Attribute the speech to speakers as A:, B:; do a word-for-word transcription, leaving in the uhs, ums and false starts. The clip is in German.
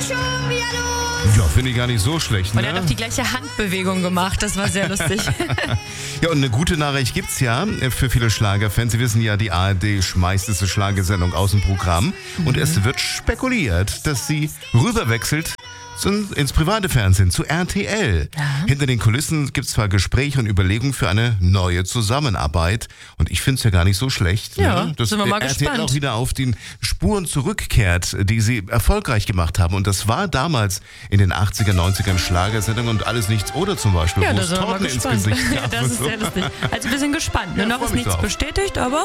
A: schon wieder los.
B: Ja, finde ich gar nicht so schlecht, ne?
C: Und er hat auch die gleiche Handbewegung gemacht, das war sehr lustig.
B: Ja, und eine gute Nachricht gibt's ja für viele Schlagerfans. Sie wissen ja, die A R D schmeißt diese Schlagersendung aus dem Programm. Mhm. Und es wird spekuliert, dass sie rüberwechselt ins private Fernsehen, zu R T L. Ja. Hinter den Kulissen gibt es zwar Gespräche und Überlegungen für eine neue Zusammenarbeit. Und ich finde es ja gar nicht so schlecht,
C: ja,
B: ne? dass
C: sind wir mal
B: R T L
C: gespannt.
B: auch wieder auf den Spuren zurückkehrt, die sie erfolgreich gemacht haben. Und das war damals in den achtziger, neunziger Schlagersendungen und Alles nichts oder zum Beispiel,
C: ja,
B: wo
C: da
B: es
C: sind wir mal
B: Torten ins
C: gespannt.
B: Gesicht
C: Ja,
B: gab.
C: das ist sehr lustig. Also wir sind gespannt.
B: Ja,
C: Noch ist nichts
B: drauf.
C: bestätigt, aber